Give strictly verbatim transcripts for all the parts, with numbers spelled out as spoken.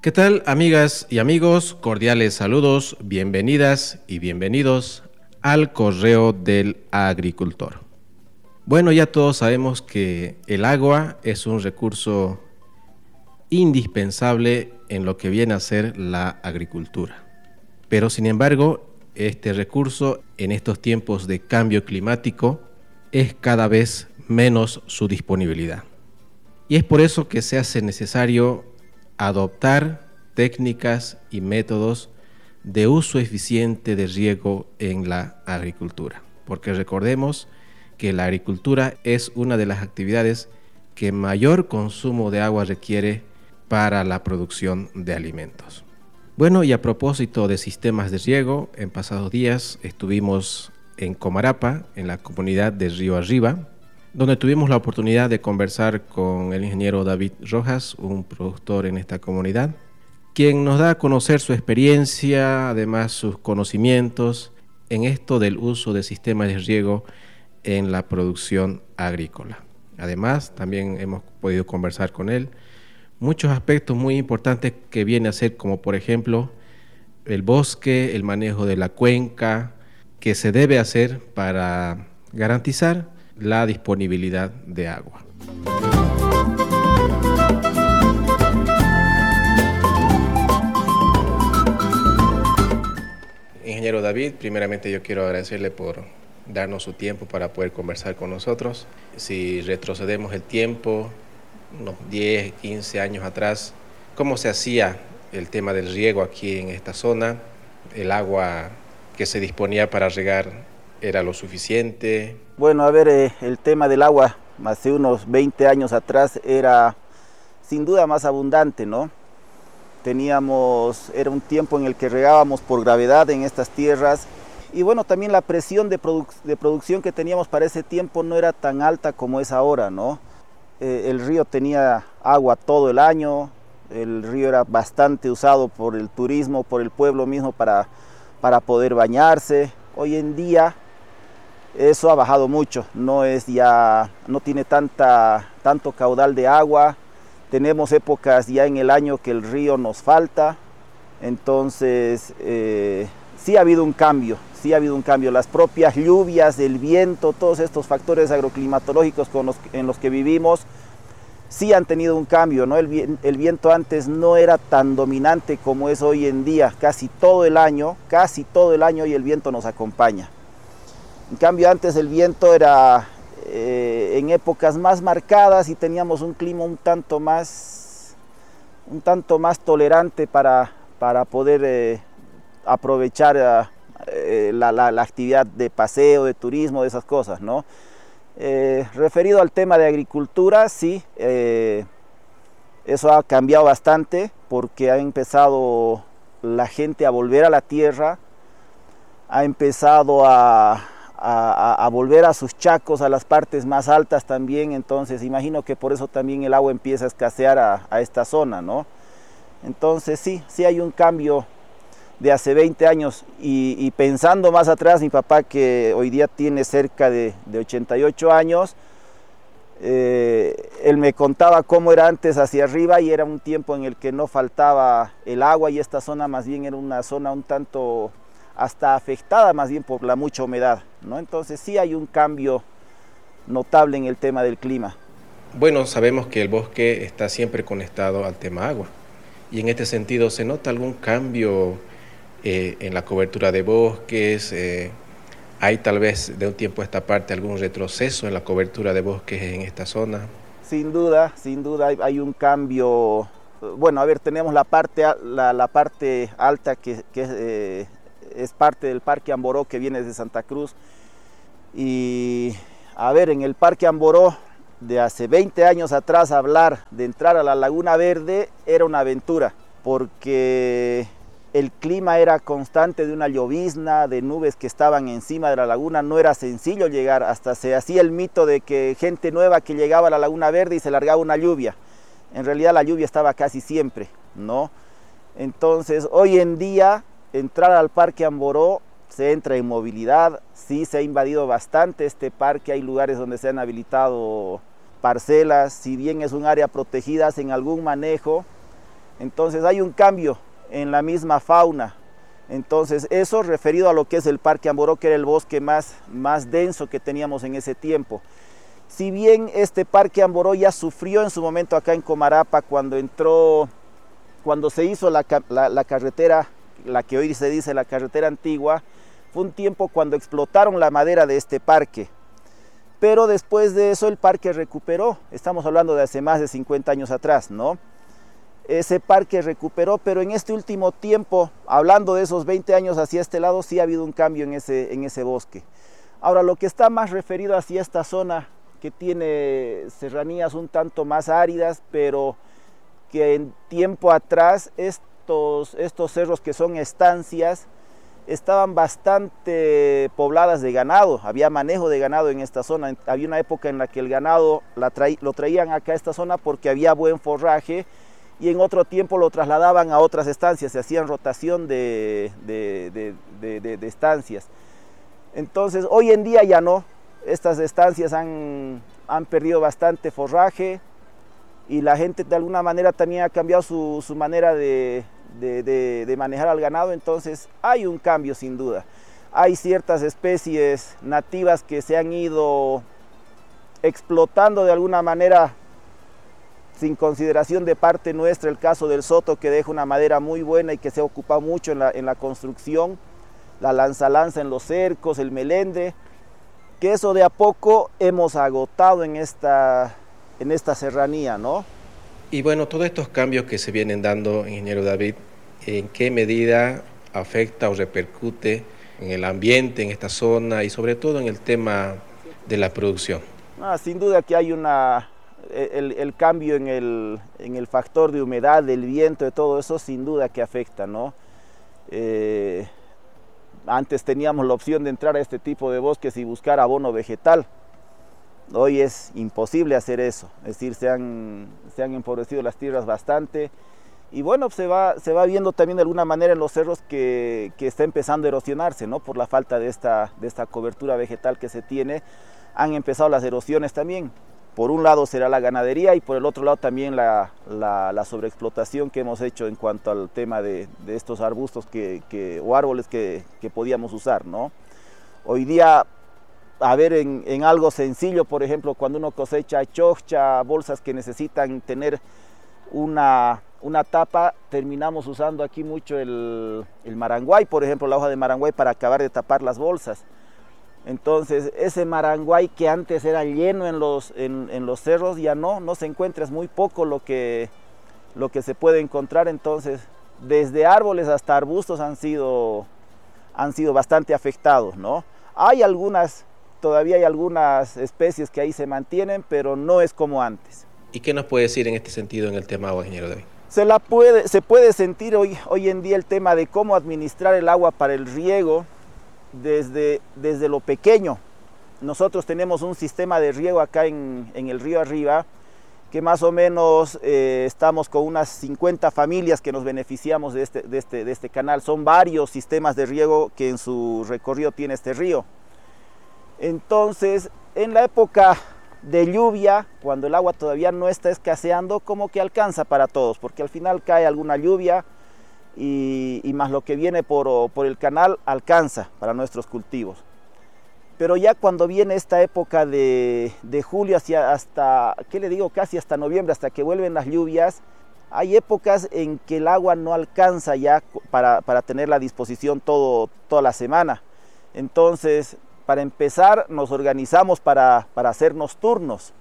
¿Qué tal, amigas y amigos? Cordiales saludos, bienvenidas y bienvenidos al Correo del Agricultor. Bueno, ya todos sabemos que el agua es un recurso indispensable en lo que viene a ser la agricultura. Pero sin embargo, este recurso en estos tiempos de cambio climático es cada vez menos su disponibilidad. Y es por eso que se hace necesario adoptar técnicas y métodos de uso eficiente de riego en la agricultura. Porque recordemos que la agricultura es una de las actividades que mayor consumo de agua requiere para la producción de alimentos. Bueno, y a propósito de sistemas de riego, en pasados días estuvimos en Comarapa, en la comunidad de Río Arriba, donde tuvimos la oportunidad de conversar con el ingeniero David Rojas, un productor en esta comunidad, quien nos da a conocer su experiencia, además sus conocimientos en esto del uso de sistemas de riego en la producción agrícola. Además, también hemos podido conversar con él muchos aspectos muy importantes que viene a ser, como por ejemplo el bosque, el manejo de la cuenca, que se debe hacer para garantizar la disponibilidad de agua. Ingeniero David, primeramente yo quiero agradecerle por darnos su tiempo para poder conversar con nosotros. Si retrocedemos el tiempo, unos diez, quince años atrás, ¿cómo se hacía el tema del riego aquí en esta zona? ¿El agua que se disponía para regar era lo suficiente? Bueno, a ver, eh, el tema del agua hace unos veinte años atrás era sin duda más abundante, ¿no? Teníamos, era un tiempo en el que regábamos por gravedad en estas tierras y bueno, también la presión de, produ de producción que teníamos para ese tiempo no era tan alta como es ahora, ¿no? Eh, el río tenía agua todo el año, el río era bastante usado por el turismo, por el pueblo mismo para, para poder bañarse. Hoy en día eso ha bajado mucho, no es ya, no tiene tanta, tanto caudal de agua. Tenemos épocas ya en el año que el río nos falta, entonces eh, sí ha habido un cambio, sí ha habido un cambio. Las propias lluvias, el viento, todos estos factores agroclimatológicos con los, en los que vivimos, sí han tenido un cambio, ¿no? El, el viento antes no era tan dominante como es hoy en día, casi todo el año, casi todo el año y el viento nos acompaña. En cambio antes el viento era eh, en épocas más marcadas y teníamos un clima un tanto más, un tanto más tolerante para, para poder eh, aprovechar eh, la, la, la actividad de paseo, de turismo, de esas cosas, ¿no? Eh, referido al tema de agricultura, sí, eh, eso ha cambiado bastante porque ha empezado la gente a volver a la tierra, ha empezado a, a, a volver a sus chacos, a las partes más altas también, entonces imagino que por eso también el agua empieza a escasear a, a esta zona, ¿no? Entonces sí, sí hay un cambio de hace veinte años y, y pensando más atrás, mi papá que hoy día tiene cerca de, de ochenta y ocho años, eh, él me contaba cómo era antes hacia arriba y era un tiempo en el que no faltaba el agua y esta zona más bien era una zona un tanto hasta afectada más bien por la mucha humedad, ¿no? Entonces sí hay un cambio notable en el tema del clima. Bueno, sabemos que el bosque está siempre conectado al tema agua y en este sentido, ¿se nota algún cambio Eh, en la cobertura de bosques? Eh, ¿hay tal vez de un tiempo a esta parte algún retroceso en la cobertura de bosques en esta zona? Sin duda, sin duda hay, hay un cambio. Bueno, a ver, tenemos la parte, la, la parte alta que, que eh, es parte del Parque Amboró que viene de Santa Cruz y a ver, en el Parque Amboró de hace veinte años atrás hablar de entrar a la Laguna Verde era una aventura porque el clima era constante de una llovizna, de nubes que estaban encima de la laguna, no era sencillo llegar, hasta se hacía el mito de que gente nueva que llegaba a la Laguna Verde y se largaba una lluvia. En realidad la lluvia estaba casi siempre, ¿no? Entonces hoy en día entrar al Parque Amboró se entra en movilidad, sí se ha invadido bastante este parque, hay lugares donde se han habilitado parcelas, si bien es un área protegida, hacen algún manejo. Entonces hay un cambio en la misma fauna. Entonces eso referido a lo que es el Parque Amboró, que era el bosque más, más denso que teníamos en ese tiempo. Si bien este Parque Amboró ya sufrió en su momento acá en Comarapa cuando entró, cuando se hizo la, la, la carretera, la que hoy se dice la carretera antigua, fue un tiempo cuando explotaron la madera de este parque. Pero después de eso el parque recuperó, estamos hablando de hace más de cincuenta años atrás, ¿no? Ese parque recuperó, pero en este último tiempo, hablando de esos veinte años hacia este lado, sí ha habido un cambio en ese, en ese bosque. Ahora, lo que está más referido hacia esta zona, que tiene serranías un tanto más áridas, pero que en tiempo atrás estos, estos cerros que son estancias, estaban bastante pobladas de ganado, había manejo de ganado en esta zona. Había una época en la que el ganado la tra lo traían acá a esta zona porque había buen forraje, y en otro tiempo lo trasladaban a otras estancias, se hacían rotación de, de, de, de, de, de estancias. Entonces hoy en día ya no, estas estancias han, han perdido bastante forraje, y la gente de alguna manera también ha cambiado su, su manera de, de, de, de manejar al ganado. Entonces hay un cambio sin duda. Hay ciertas especies nativas que se han ido explotando de alguna manera sin consideración de parte nuestra. El caso del soto, que deja una madera muy buena y que se ha ocupado mucho en la, en la construcción, la lanza-lanza en los cercos, el melende, que eso de a poco hemos agotado en esta, en esta serranía, ¿no? Y bueno, todos estos cambios que se vienen dando, ingeniero David, ¿en qué medida afecta o repercute en el ambiente, en esta zona, y sobre todo en el tema de la producción? Ah, sin duda que hay una... El, el cambio en el, en el factor de humedad, del viento, de todo eso, sin duda que afecta, ¿no? Eh, antes teníamos la opción de entrar a este tipo de bosques y buscar abono vegetal. Hoy es imposible hacer eso, es decir, se han, se han empobrecido las tierras bastante, y bueno, se va, se va viendo también de alguna manera en los cerros que, que está empezando a erosionarse, ¿no? Por la falta de esta, de esta cobertura vegetal que se tiene, han empezado las erosiones también. Por un lado será la ganadería, y por el otro lado también la, la, la sobreexplotación que hemos hecho en cuanto al tema de, de estos arbustos que, que, o árboles que, que podíamos usar, ¿no? Hoy día, a ver, en, en algo sencillo, por ejemplo, cuando uno cosecha chochcha, bolsas que necesitan tener una, una tapa, terminamos usando aquí mucho el, el maranguay, por ejemplo, la hoja de maranguay para acabar de tapar las bolsas. Entonces ese maranguay que antes era lleno en los, en, en los cerros, ya no, no se encuentra, es muy poco lo que, lo que se puede encontrar. Entonces desde árboles hasta arbustos han sido, han sido bastante afectados, ¿no? Hay algunas, todavía hay algunas especies que ahí se mantienen, pero no es como antes. ¿Y qué nos puede decir en este sentido en el tema agua, ingeniero David? Se, la puede, se puede sentir hoy, hoy en día el tema de cómo administrar el agua para el riego. Desde, desde lo pequeño, nosotros tenemos un sistema de riego acá en, en el río arriba, que más o menos eh, estamos con unas cincuenta familias que nos beneficiamos de este, de, este, de este canal. Son varios sistemas de riego que en su recorrido tiene este río. Entonces, en la época de lluvia, cuando el agua todavía no está escaseando, como que alcanza para todos, porque al final cae alguna lluvia, Y, y más lo que viene por, por el canal alcanza para nuestros cultivos. Pero ya cuando viene esta época de, de julio hacia hasta, ¿qué le digo? Casi hasta noviembre, hasta que vuelven las lluvias, hay épocas en que el agua no alcanza ya para, para tenerla a disposición todo, toda la semana. Entonces, para empezar, nos organizamos para, para hacernos turnos,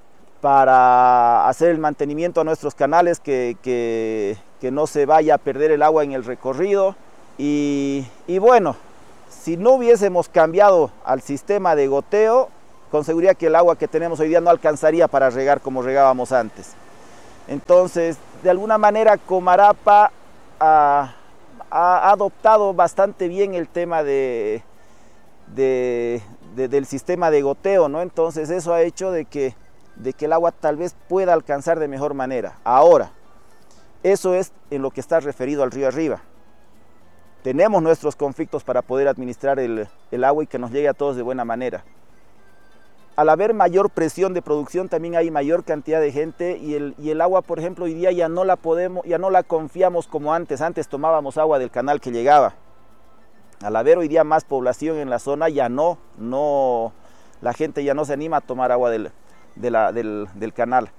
para hacer el mantenimiento a nuestros canales, que, que, que no se vaya a perder el agua en el recorrido. Y, y bueno, si no hubiésemos cambiado al sistema de goteo, con seguridad que el agua que tenemos hoy día no alcanzaría para regar como regábamos antes. Entonces, de alguna manera, Comarapa ha, ha adoptado bastante bien el tema de, de, de, del sistema de goteo, ¿no? Entonces, eso ha hecho de que de que el agua tal vez pueda alcanzar de mejor manera. Ahora, eso es en lo que está referido al río arriba. Tenemos nuestros conflictos para poder administrar el, el agua y que nos llegue a todos de buena manera. al haber mayor presión de producción también hay mayor cantidad de gente y el, y el agua, por ejemplo, hoy día ya no la podemos, ya no la confiamos como antes. Antes tomábamos agua del canal que llegaba. Al haber hoy día más población en la zona, ya no, no la gente ya no se anima a tomar agua del, de la, del, del canal.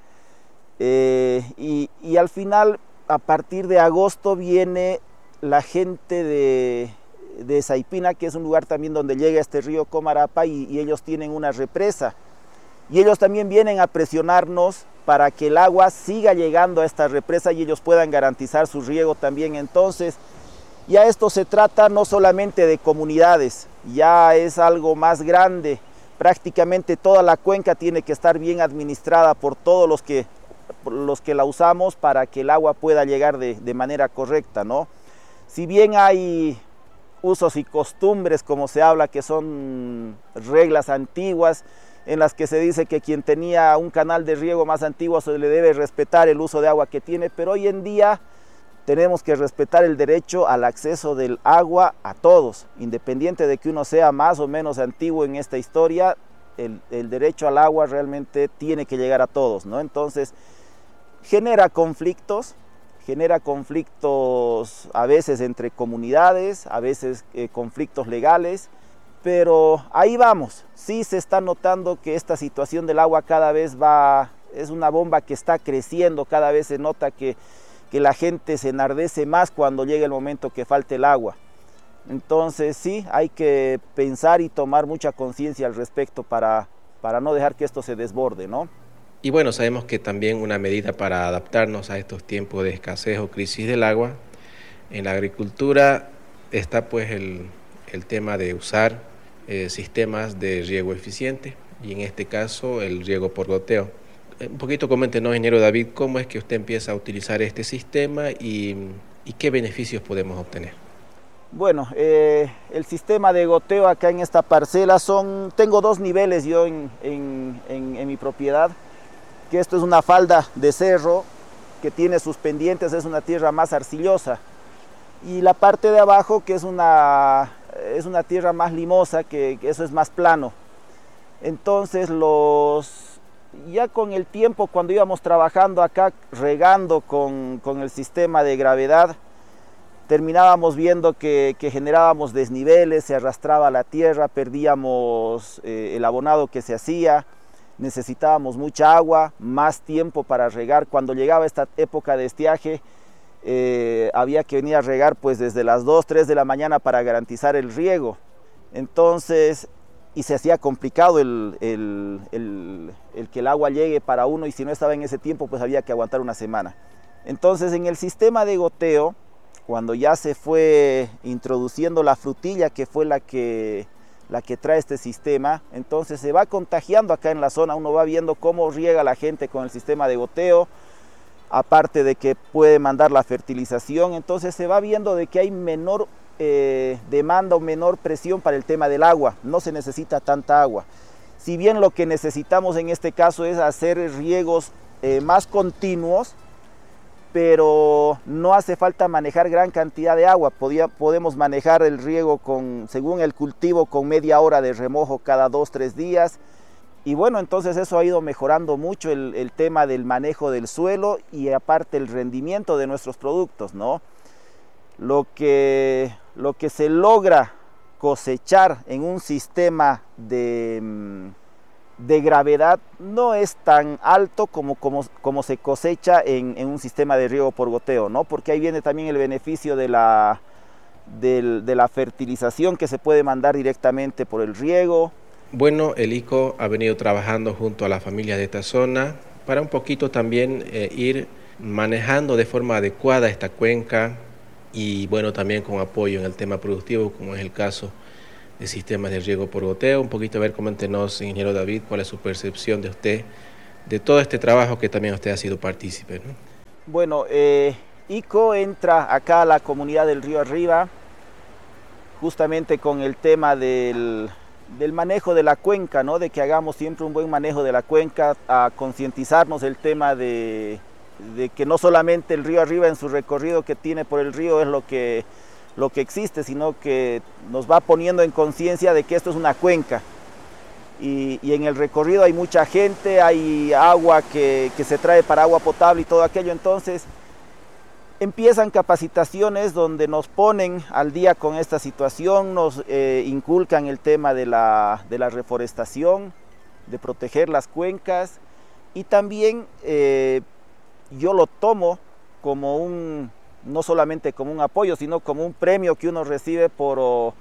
Eh, y, y al final, a partir de agosto, viene la gente de, de Saipina, que es un lugar también donde llega este río Comarapa, y, y ellos tienen una represa. Y ellos también vienen a presionarnos para que el agua siga llegando a esta represa y ellos puedan garantizar su riego también. Entonces, ya esto se trata no solamente de comunidades, ya es algo más grande. Prácticamente toda la cuenca tiene que estar bien administrada por todos los que, por los que la usamos para que el agua pueda llegar de, de manera correcta, ¿no? Si bien hay usos y costumbres, como se habla, que son reglas antiguas, en las que se dice que quien tenía un canal de riego más antiguo se le debe respetar el uso de agua que tiene, pero hoy en día tenemos que respetar el derecho al acceso del agua a todos, independiente de que uno sea más o menos antiguo en esta historia, el, el derecho al agua realmente tiene que llegar a todos, ¿no? Entonces, genera conflictos, genera conflictos a veces entre comunidades, a veces eh, conflictos legales, pero ahí vamos. Sí se está notando que esta situación del agua cada vez va, es una bomba que está creciendo, cada vez se nota que que la gente se enardece más cuando llega el momento que falte el agua. Entonces sí, hay que pensar y tomar mucha conciencia al respecto para, para no dejar que esto se desborde, ¿no? Y bueno, sabemos que también una medida para adaptarnos a estos tiempos de escasez o crisis del agua, en la agricultura está pues el, el tema de usar eh, sistemas de riego eficiente, y en este caso el riego por goteo. Un poquito coméntenos, ingeniero David, cómo es que usted empieza a utilizar este sistema y, y qué beneficios podemos obtener. Bueno, eh, el sistema de goteo acá en esta parcela son, tengo dos niveles yo en, en, en, en mi propiedad, que esto es una falda de cerro que tiene sus pendientes, es una tierra más arcillosa, y la parte de abajo que es una, es una tierra más limosa, que, que eso es más plano. Entonces los... Ya con el tiempo, cuando íbamos trabajando acá, regando con, con el sistema de gravedad, terminábamos viendo que, que generábamos desniveles, se arrastraba la tierra, perdíamos eh, el abonado que se hacía, necesitábamos mucha agua, más tiempo para regar. Cuando llegaba esta época de estiaje, eh, había que venir a regar pues desde las dos, tres de la mañana para garantizar el riego. Entonces, y se hacía complicado el, el, el, el que el agua llegue para uno, y si no estaba en ese tiempo pues había que aguantar una semana. Entonces en el sistema de goteo, cuando ya se fue introduciendo la frutilla, que fue la que, la que trae este sistema, entonces se va contagiando acá en la zona, uno va viendo cómo riega la gente con el sistema de goteo, aparte de que puede mandar la fertilización, entonces se va viendo de que hay menor Eh, demanda o menor presión para el tema del agua, no se necesita tanta agua. Si bien lo que necesitamos en este caso es hacer riegos eh, más continuos, pero no hace falta manejar gran cantidad de agua. Podía, podemos manejar el riego con, según el cultivo, con media hora de remojo cada dos, tres días. Y bueno, entonces eso ha ido mejorando mucho el, el tema del manejo del suelo y aparte el rendimiento de nuestros productos, ¿no? Lo que, lo que se logra cosechar en un sistema de, de gravedad no es tan alto como, como, como se cosecha en, en un sistema de riego por goteo, ¿no? Porque ahí viene también el beneficio de la, de, de la fertilización que se puede mandar directamente por el riego. Bueno, el I C O ha venido trabajando junto a las familias de esta zona para un poquito también eh, ir manejando de forma adecuada esta cuenca, y bueno, también con apoyo en el tema productivo, como es el caso de sistemas de riego por goteo. Un poquito, a ver, coméntenos, ingeniero David, cuál es su percepción de usted, de todo este trabajo que también usted ha sido partícipe, ¿no? Bueno, eh, I C O entra acá a la comunidad del Río Arriba, justamente con el tema del, del manejo de la cuenca, ¿no? De que hagamos siempre un buen manejo de la cuenca, a concientizarnos del tema de... de que no solamente el río arriba en su recorrido que tiene por el río es lo que, lo que existe, sino que nos va poniendo en conciencia de que esto es una cuenca y, y en el recorrido hay mucha gente, hay agua que, que se trae para agua potable y todo aquello. Entonces empiezan capacitaciones donde nos ponen al día con esta situación, nos eh, inculcan el tema de la, de la reforestación, de proteger las cuencas, y también eh, yo lo tomo como un, no solamente como un apoyo, sino como un premio que uno recibe por, oh,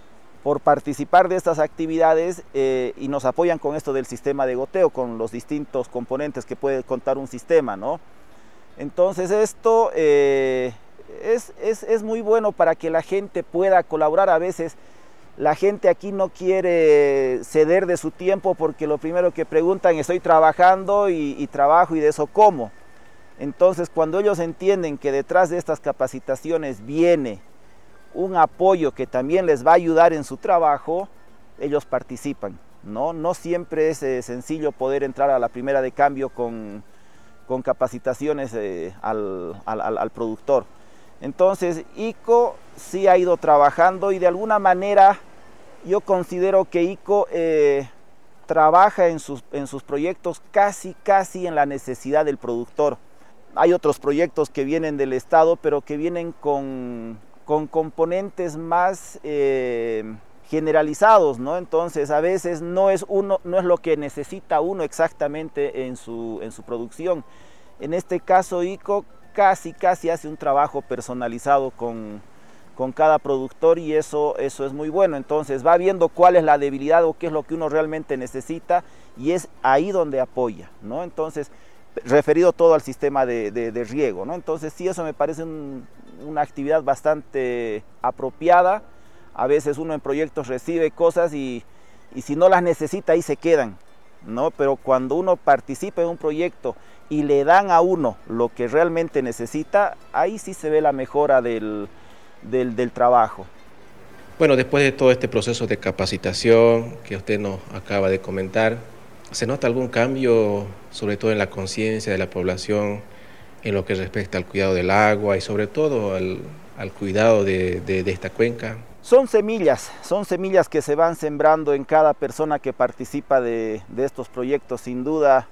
por participar de estas actividades, eh, y nos apoyan con esto del sistema de goteo, con los distintos componentes que puede contar un sistema, ¿no? Entonces esto eh, es, es, es muy bueno para que la gente pueda colaborar. A veces la gente aquí no quiere ceder de su tiempo porque lo primero que preguntan, estoy trabajando y, y trabajo y de eso como. Entonces cuando ellos entienden que detrás de estas capacitaciones viene un apoyo que también les va a ayudar en su trabajo, ellos participan, ¿no? No siempre es eh, sencillo poder entrar a la primera de cambio con... con capacitaciones eh, al, al, al productor. Entonces I C O sí ha ido trabajando, y de alguna manera yo considero que I C O eh, trabaja en sus, en sus proyectos casi, casi en la necesidad del productor. Hay otros proyectos que vienen del Estado, pero que vienen con, con componentes más eh, generalizados, ¿no? Entonces a veces no es, uno, no es lo que necesita uno exactamente en su, en su producción. En este caso I C O casi casi hace un trabajo personalizado con, con cada productor, y eso, eso es muy bueno. Entonces va viendo cuál es la debilidad o qué es lo que uno realmente necesita, y es ahí donde apoya, ¿no? Entonces, referido todo al sistema de, de, de riego, ¿no? Entonces sí, eso me parece un, una actividad bastante apropiada. A veces uno en proyectos recibe cosas y, y si no las necesita ahí se quedan, ¿no? Pero cuando uno participa en un proyecto y le dan a uno lo que realmente necesita, ahí sí se ve la mejora del, del, del trabajo. Bueno, después de todo este proceso de capacitación que usted nos acaba de comentar, ¿se nota algún cambio, sobre todo en la conciencia de la población, en lo que respecta al cuidado del agua y sobre todo al, al cuidado de, de, de esta cuenca? Son semillas, son semillas que se van sembrando en cada persona que participa de, de estos proyectos. Sin duda,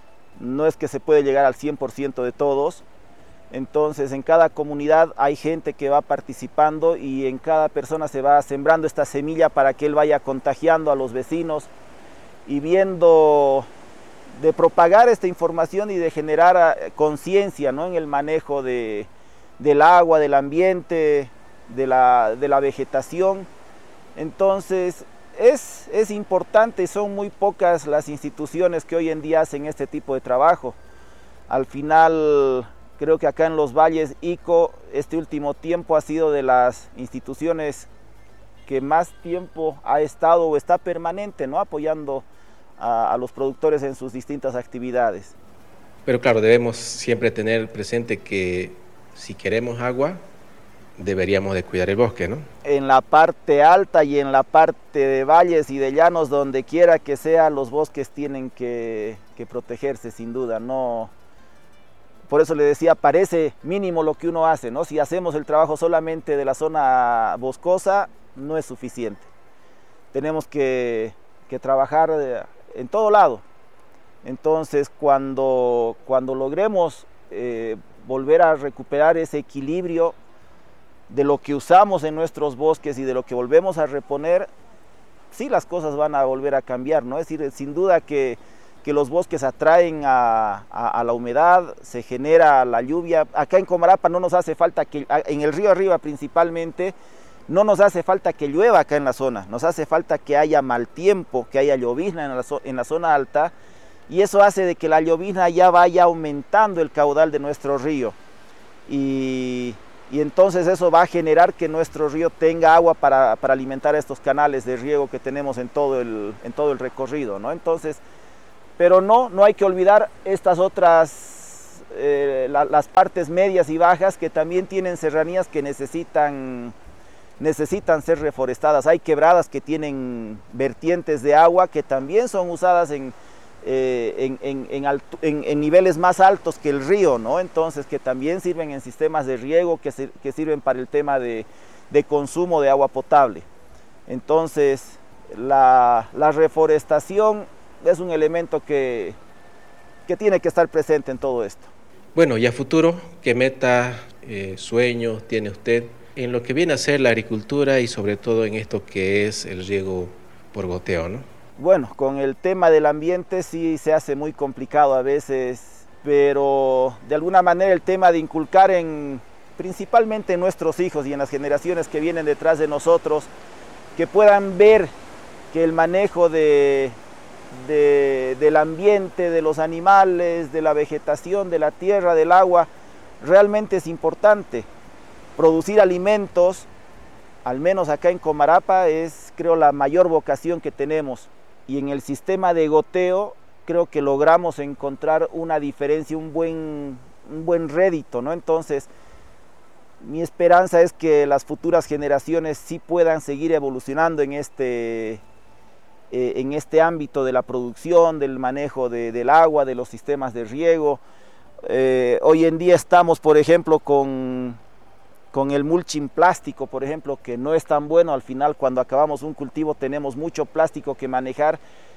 no es que se puede llegar al cien por ciento de todos. Entonces, en cada comunidad hay gente que va participando, y en cada persona se va sembrando esta semilla para que él vaya contagiando a los vecinos y viendo de propagar esta información y de generar conciencia, ¿no?, en el manejo de, del agua, del ambiente, de la, de la vegetación. Entonces es, es importante, son muy pocas las instituciones que hoy en día hacen este tipo de trabajo. Al final creo que acá en los valles I C O este último tiempo ha sido de las instituciones que más tiempo ha estado o está permanente, ¿no?, apoyando a, a los productores en sus distintas actividades. Pero claro, debemos siempre tener presente que si queremos agua, deberíamos de cuidar el bosque, ¿no? En la parte alta y en la parte de valles y de llanos, donde quiera que sea, los bosques tienen que, que protegerse, sin duda. No, por eso le decía, parece mínimo lo que uno hace, ¿no? Si hacemos el trabajo solamente de la zona boscosa, no es suficiente. Tenemos que, que trabajar en todo lado. Entonces, cuando, cuando logremos eh, volver a recuperar ese equilibrio de lo que usamos en nuestros bosques y de lo que volvemos a reponer, sí, las cosas van a volver a cambiar, ¿no? Es decir, sin duda que, que los bosques atraen a, a, a la humedad, se genera la lluvia. Acá en Comarapa no nos hace falta que, en el río arriba principalmente, no nos hace falta que llueva acá en la zona, nos hace falta que haya mal tiempo, que haya llovizna en la, en la zona alta, y eso hace de que la llovizna ya vaya aumentando el caudal de nuestro río. Y Y entonces eso va a generar que nuestro río tenga agua para, para alimentar estos canales de riego que tenemos en todo el, en todo el recorrido, ¿no? Entonces, pero no, no hay que olvidar estas otras, eh, la, las partes medias y bajas que también tienen serranías que necesitan, necesitan ser reforestadas. Hay quebradas que tienen vertientes de agua que también son usadas en, Eh, en, en, en, alto, en, en niveles más altos que el río, ¿no? Entonces, que también sirven en sistemas de riego, que, se, que sirven para el tema de, de consumo de agua potable. Entonces, la, la reforestación es un elemento que, que tiene que estar presente en todo esto. Bueno, y a futuro, ¿qué meta, eh, sueños tiene usted en lo que viene a ser la agricultura y sobre todo en esto que es el riego por goteo, ¿no? Bueno, con el tema del ambiente sí se hace muy complicado a veces, pero de alguna manera el tema de inculcar en, principalmente en nuestros hijos y en las generaciones que vienen detrás de nosotros, que puedan ver que el manejo de, de, del ambiente, de los animales, de la vegetación, de la tierra, del agua, realmente es importante. Producir alimentos, al menos acá en Comarapa, es creo la mayor vocación que tenemos. Y en el sistema de goteo creo que logramos encontrar una diferencia, un buen, un buen rédito, ¿no? Entonces, mi esperanza es que las futuras generaciones sí puedan seguir evolucionando en este, eh, en este ámbito de la producción, del manejo de, del agua, de los sistemas de riego. Eh, hoy en día estamos, por ejemplo, con, con el mulching plástico, por ejemplo, que no es tan bueno. Al final, cuando acabamos un cultivo, tenemos mucho plástico que manejar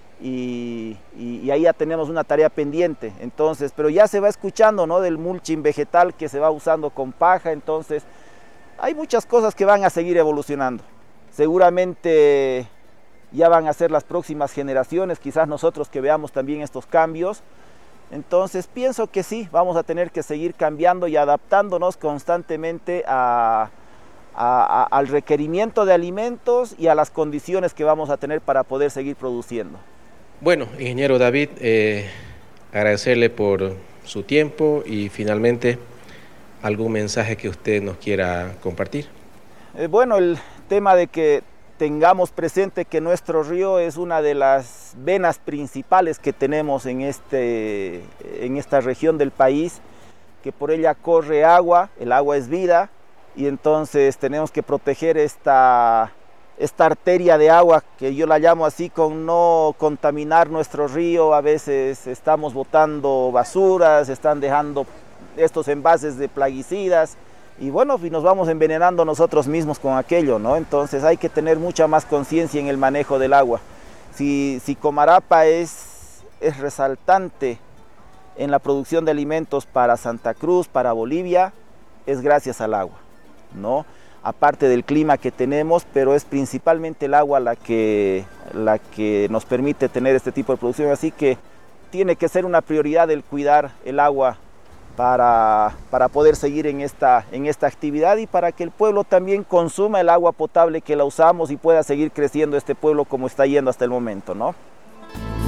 y, y, y ahí ya tenemos una tarea pendiente. Entonces, pero ya se va escuchando, ¿no?, del mulching vegetal que se va usando con paja. Entonces, hay muchas cosas que van a seguir evolucionando. Seguramente ya van a ser las próximas generaciones, quizás nosotros que veamos también estos cambios. Entonces pienso que sí, vamos a tener que seguir cambiando y adaptándonos constantemente a, a, a, al requerimiento de alimentos y a las condiciones que vamos a tener para poder seguir produciendo. Bueno, ingeniero David, eh, agradecerle por su tiempo y finalmente algún mensaje que usted nos quiera compartir. Eh, bueno, el tema de que tengamos presente que nuestro río es una de las venas principales que tenemos en, este, en esta región del país, que por ella corre agua, el agua es vida, y entonces tenemos que proteger esta, esta arteria de agua, que yo la llamo así, con no contaminar nuestro río. A veces estamos botando basuras, están dejando estos envases de plaguicidas, y bueno, y nos vamos envenenando nosotros mismos con aquello, ¿no? Entonces hay que tener mucha más conciencia en el manejo del agua. Si, si Comarapa es, es resaltante en la producción de alimentos para Santa Cruz, para Bolivia, es gracias al agua, ¿no? Aparte del clima que tenemos, pero es principalmente el agua la que, la que nos permite tener este tipo de producción. Así que tiene que ser una prioridad el cuidar el agua Para, para poder seguir en esta, en esta actividad y para que el pueblo también consuma el agua potable que la usamos y pueda seguir creciendo este pueblo como está yendo hasta el momento, ¿no?